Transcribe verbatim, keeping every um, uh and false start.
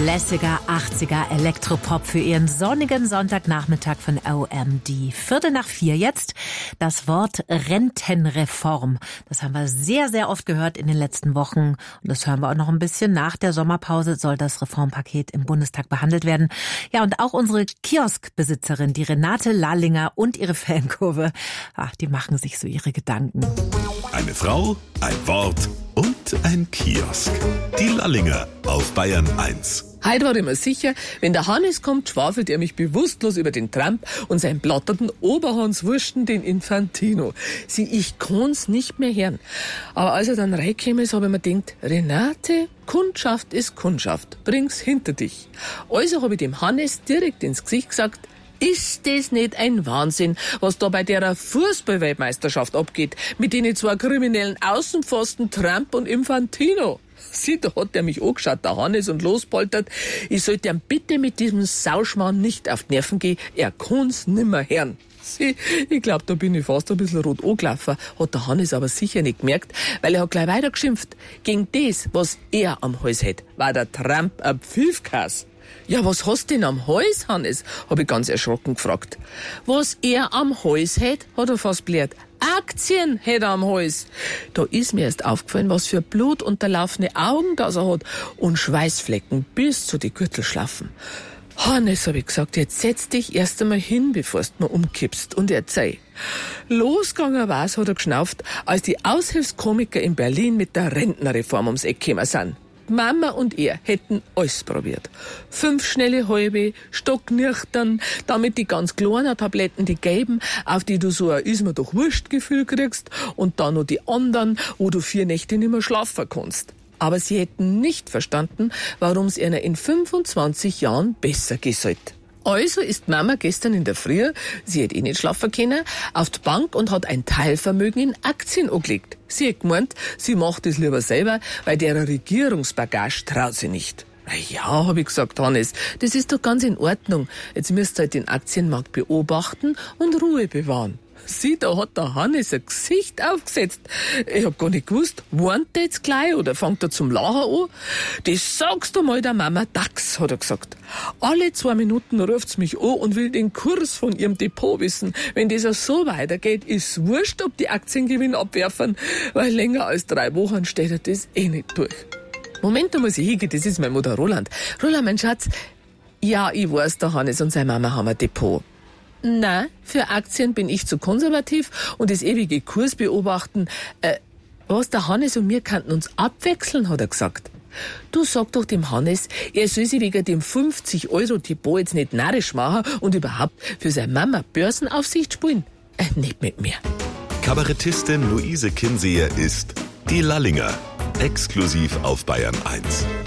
Lässiger achtziger Elektropop für Ihren sonnigen Sonntagnachmittag von O M D. Viertel nach vier jetzt. Das Wort Rentenreform. Das haben wir sehr, sehr oft gehört in den letzten Wochen. Und das hören wir auch noch ein bisschen. Nach der Sommerpause soll das Reformpaket im Bundestag behandelt werden. Ja, und auch unsere Kioskbesitzerin, die Renate Lallinger und ihre Fankurve, ach, die machen sich so ihre Gedanken. Eine Frau, ein Wort und ein Kiosk. Die Lallinger auf Bayern eins. Heute war ich mir sicher, wenn der Hannes kommt, schwafelt er mich bewusstlos über den Trump und seinen blatterten Oberhans Wursten, den Infantino. Sieh, ich kann's nicht mehr hören. Aber als er dann reingekommen ist, habe ich mir gedacht, Renate, Kundschaft ist Kundschaft. Bring's hinter dich. Also habe ich dem Hannes direkt ins Gesicht gesagt, ist das nicht ein Wahnsinn, was da bei der Fußball-Weltmeisterschaft abgeht, mit den zwei kriminellen Außenpfosten Trump und Infantino? Sieh, da hat der mich angeschaut, der Hannes, und lospoltert, ich sollte ihm bitte mit diesem Sauschmarrn nicht auf die Nerven gehen, er kann's nimmer hören. Sieh, ich glaub, da bin ich fast ein bisschen rot angelaufen, hat der Hannes aber sicher nicht gemerkt, weil er hat gleich weiter geschimpft. Gegen das, was er am Hals hat, war der Trump ein Pfiffkas. Ja, was hast du denn am Hals, Hannes? Hab ich ganz erschrocken gefragt. Was er am Hals hat, hat er fast blärt. Aktien hat er am Hals. Da ist mir erst aufgefallen, was für blutunterlaufene Augen das er hat und Schweißflecken bis zu die Gürtelschlafen. Hannes, hab ich gesagt, jetzt setz dich erst einmal hin, bevor du mir umkippst, und erzähl. Losgegangen war's, hat er geschnauft, als die Aushilfskomiker in Berlin mit der Rentenreform ums Eck gekommen sind. Mama und er hätten alles probiert. Fünf schnelle Halbe, stocknüchtern, damit die ganz kleinen Tabletten, die gelben, auf die du so ein Ist-mir-doch-wurscht-Gefühl kriegst, und dann noch die anderen, wo du vier Nächte nicht mehr schlafen kannst. Aber sie hätten nicht verstanden, warum es ihnen in fünfundzwanzig Jahren besser gehen sollte. Also ist Mama gestern in der Früh, sie hat eh nicht schlafen können, auf die Bank und hat ein Teilvermögen in Aktien angelegt. Sie hat gemeint, sie macht es lieber selber, weil der Regierungsbagage traut sie nicht. Na ja, hab ich gesagt, Hannes, das ist doch ganz in Ordnung. Jetzt müsst ihr halt den Aktienmarkt beobachten und Ruhe bewahren. Sieh, da hat der Hannes ein Gesicht aufgesetzt. Ich hab gar nicht gewusst, warnt der jetzt gleich oder fängt er zum Lachen an? Das sagst du mal der Mama Dax, hat er gesagt. Alle zwei Minuten ruft's mich an und will den Kurs von ihrem Depot wissen. Wenn das so weitergeht, ist wurscht, ob die Aktiengewinn abwerfen, weil länger als drei Wochen steht er das eh nicht durch. Moment, da muss ich hingehen, das ist meine Mutter Roland. Roland, mein Schatz, ja, ich weiß, der Hannes und seine Mama haben ein Depot. Nein, für Aktien bin ich zu konservativ und das ewige Kurs beobachten. Äh, was, der Hannes und wir könnten uns abwechseln, hat er gesagt. Du sag doch dem Hannes, er soll sich wegen dem fünfzig Euro Depot jetzt nicht narrisch machen und überhaupt für seine Mama Börsenaufsicht spielen. Äh, nicht mit mir. Kabarettistin Luise Kinseher ist die Lallinger, exklusiv auf Bayern eins.